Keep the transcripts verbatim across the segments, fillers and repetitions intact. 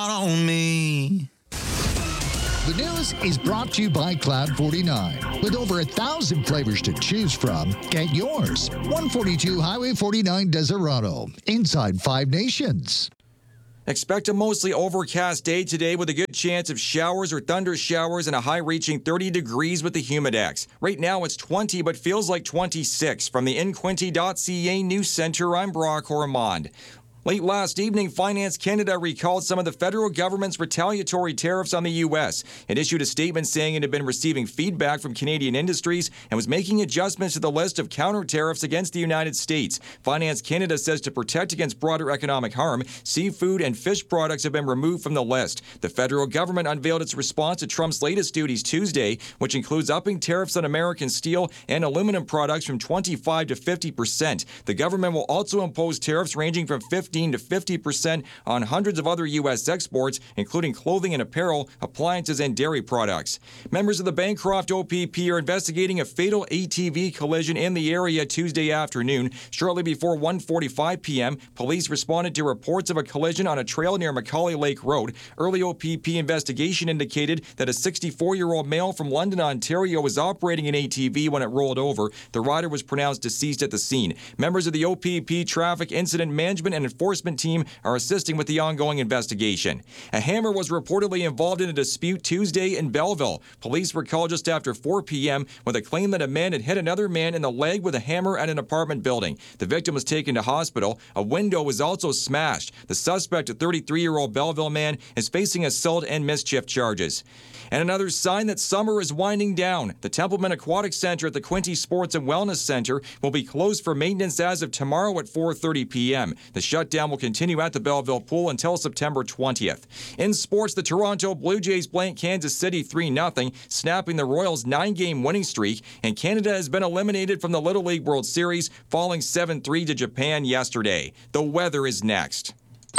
on me. The news is brought to you by Cloud forty-nine. With over a thousand flavors to choose from, get yours. one forty-two Highway forty-nine, Desirado, inside Five Nations. Expect a mostly overcast day today with a good chance of showers or thunder showers and a high reaching thirty degrees with the Humidex. Right now it's twenty but feels like twenty-six. From the in quinte dot c a News Center, I'm Brock Ormond. Late last evening, Finance Canada recalled some of the federal government's retaliatory tariffs on the U S. It issued a statement saying it had been receiving feedback from Canadian industries and was making adjustments to the list of counter tariffs against the United States. Finance Canada says to protect against broader economic harm, seafood and fish products have been removed from the list. The federal government unveiled its response to Trump's latest duties Tuesday, which includes upping tariffs on American steel and aluminum products from twenty-five to fifty percent. The government will also impose tariffs ranging from fifteen to fifty percent on hundreds of other U S exports, including clothing and apparel, appliances, and dairy products. Members of the Bancroft O P P are investigating a fatal A T V collision in the area Tuesday afternoon. Shortly before one forty-five p.m., police responded to reports of a collision on a trail near Macaulay Lake Road. Early O P P investigation indicated that a sixty-four-year-old male from London, Ontario was operating an A T V when it rolled over. The rider was pronounced deceased at the scene. Members of the O P P Traffic Incident Management and Enforcement team are assisting with the ongoing investigation. A hammer was reportedly involved in a dispute Tuesday in Belleville. Police were called just after four p.m. with a claim that a man had hit another man in the leg with a hammer at an apartment building. The victim was taken to hospital. A window was also smashed. The suspect, a thirty-three-year-old Belleville man, is facing assault and mischief charges. And another sign that summer is winding down. The Templeman Aquatic Center at the Quinte Sports and Wellness Center will be closed for maintenance as of tomorrow at four thirty p.m. The shutdown will continue at the Belleville Pool until September twentieth. In sports, the Toronto Blue Jays blank Kansas City three nothing, snapping the Royals' nine-game winning streak, and Canada has been eliminated from the Little League World Series, falling seven three to Japan yesterday. The weather is next.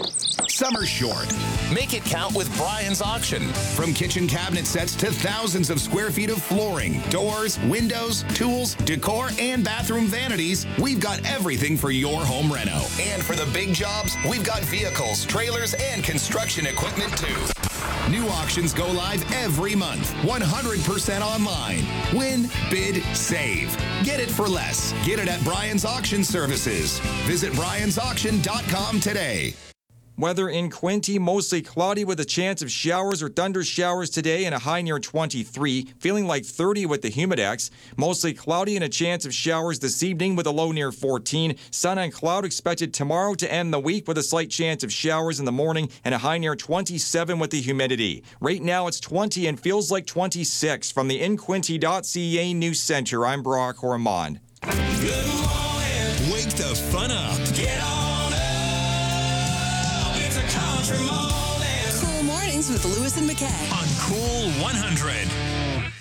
Summer short. Make it count with Brian's Auction. From kitchen cabinet sets to thousands of square feet of flooring, doors, windows, tools, decor, and bathroom vanities, we've got everything for your home reno. And for the big jobs, we've got vehicles, trailers, and construction equipment too. New auctions go live every month, one hundred percent online. Win, bid, save. Get it for less. Get it at Brian's Auction Services. Visit Brian's Auction dot com today. Weather in Quinte, mostly cloudy with a chance of showers or thunder showers today and a high near twenty-three, feeling like thirty with the Humidex. Mostly cloudy and a chance of showers this evening with a low near fourteen. Sun and cloud expected tomorrow to end the week with a slight chance of showers in the morning and a high near twenty-seven with the humidity. Right now it's twenty and feels like twenty-six. From the in quinte dot c a News Center, I'm Brock Ormond. Good morning. Wake the fun up. Get on. Cool Mornings with Lewis and McKay On Cool one hundred.